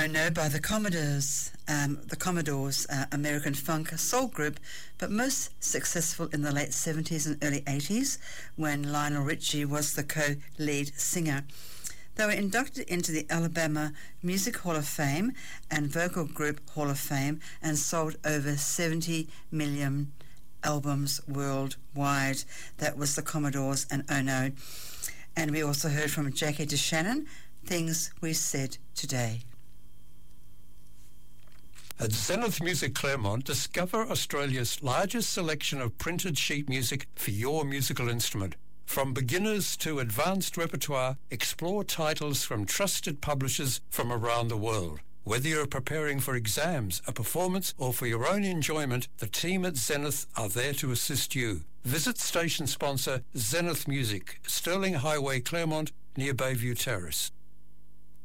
Oh No by the Commodores, American funk soul group, but most successful in the late 70s and early 80s when Lionel Richie was the co-lead singer. They were inducted into the Alabama Music Hall of Fame and Vocal Group Hall of Fame and sold over 70 million albums worldwide. That was the Commodores and Oh No. And we also heard from Jackie DeShannon, Things We Said Today. At Zenith Music Claremont, discover Australia's largest selection of printed sheet music for your musical instrument. From beginners to advanced repertoire, explore titles from trusted publishers from around the world. Whether you're preparing for exams, a performance, or for your own enjoyment, the team at Zenith are there to assist you. Visit station sponsor Zenith Music, Stirling Highway, Claremont, near Bayview Terrace.